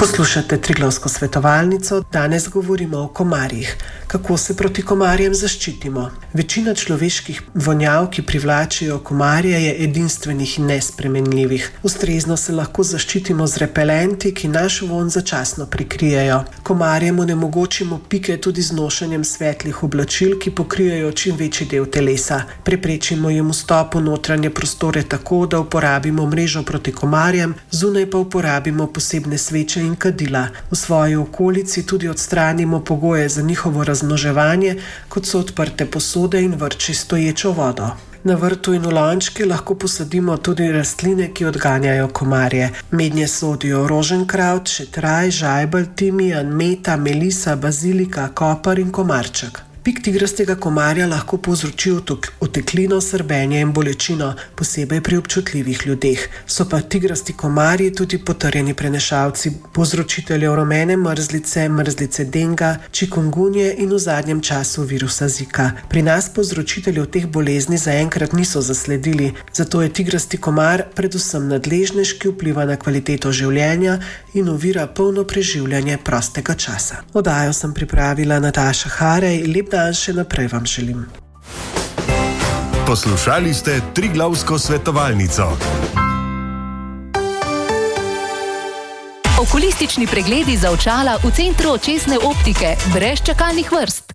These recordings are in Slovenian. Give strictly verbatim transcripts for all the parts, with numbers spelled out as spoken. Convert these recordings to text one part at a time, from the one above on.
Poslušate Triglavsko svetovalnico, danes govorimo o komarjih. Kako se proti komarjem zaščitimo? Večina človeških vonjav, ki privlačijo komarje, je edinstvenih in nespremenljivih. Ustrezno se lahko zaščitimo z repelenti, ki naš vonj začasno prikrijejo. Komarjem onemogočimo pike tudi z nošenjem svetlih oblačil, ki pokrijejo čim večji del telesa. Preprečimo jim vstop v notranje prostore tako, da uporabimo mrežo proti komarjem, zunaj pa uporabimo posebne sveče in kadila. V svoji okolici tudi odstranimo pogoje za njihovo razmnoževanje, kot so odprte posode in vrči s stoječo vodo. Na vrtu in v lončke lahko posadimo tudi rastline, ki odganjajo komarje. Mednje sodijo roženkravt, šetraj, žajbelj, timijan, meta, melisa, bazilika, kopar in komarček. Pik tigrastega komarja lahko povzroči oteklino, srbenje in bolečino, posebej pri občutljivih ljudeh. So pa tigrasti komarji tudi potrjeni prenašalci povzročiteljev rumene mrzlice, mrzlice denga, čikungunje in v zadnjem času virusa zika. Pri nas povzročiteljev teh bolezni zaenkrat niso zasledili, zato je tigrasti komar predvsem nadležnež, ki vpliva na kvaliteto življenja in ovira polno preživljanje prostega časa. Oddajo sem pripravila Nataša Harej, lep dan še naprej vam želim. Poslušali ste Triglavsko svetovalnico. Okulistični pregledi za očala v centru očesne optike, brez čakalnih vrst.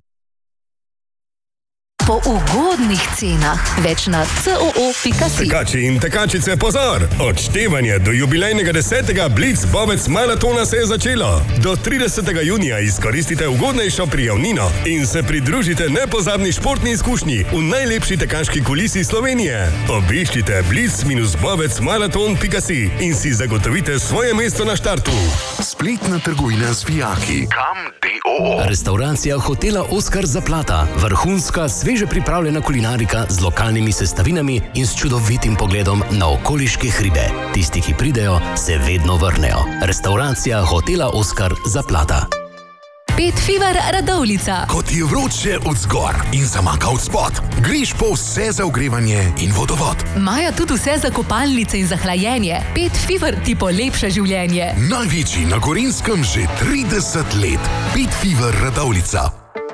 Po ugodnih cenah. Več na c o o pika si. Tekači in tekačice, pozor! Odštevanje do jubilejnega desetega Blitz Bovec maratona se je začelo. Do tridesetega junija izkoristite ugodnejšo prijavnino in se pridružite nepozabni športni izkušnji v najlepši tekaški kulisi Slovenije. Obiščite blitz bovec maraton pika si in si zagotovite svoje mesto na štartu. Spletna trgovina z vijaki. Kam D O O. Restauracija hotela Oskar Zaplata. Vrhunska, sveže pripravljena kulinarika z lokalnimi sestavinami in s čudovitim pogledom na okoliške hribe. Tisti, ki pridejo, se vedno vrnejo. Restauracija hotela Oskar Zaplata. Pet Fever Radovljica. Kot je vroče od zgor in zamaka od spod, greš po vse za ogrevanje in vodovod. Maja tudi vse za kopalnice in za hlajenje. Pet Fever ti polepša življenje. Največji na Gorenjskem že trideset let. Pet Fever Radovljica.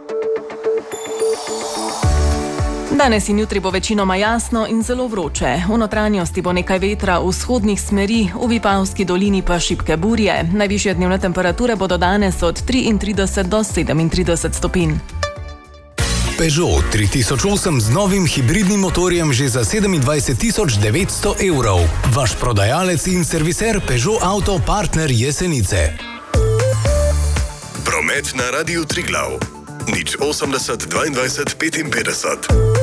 Danes in jutri bo večinoma jasno in zelo vroče. V notranjosti bo nekaj vetra v vzhodnih smeri, v Vipavski dolini pa šibke burje. Najvišje dnevne temperature bodo danes od triintrideset do sedemintrideset stopinj. Peugeot tri tisoč osem z novim hibridnim motorjem že za sedemindvajset tisoč devetsto evrov. Vaš prodajalec in serviser Peugeot Auto Partner Jesenice. Promet na Radiu Triglav. Nič osemdeset dvaindvajset petinpetdeset.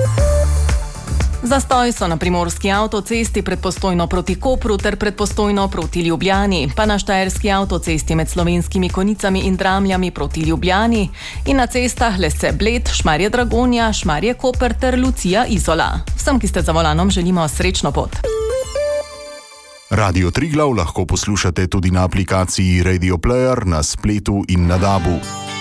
Zastoj so na primorski avtocesti pred Postojno proti Kopru ter pred Postojno proti Ljubljani, pa na štajerski avtocesti med Slovenskimi Konicami in Dramljami proti Ljubljani in na cestah Lese Bled, Šmarje Dragonja, Šmarje Koper ter Lucija Izola. Vsem, ki ste za volanom, želimo srečno pot. Radio Triglav lahko poslušate tudi na aplikaciji Radio Player, na spletu in na dabu.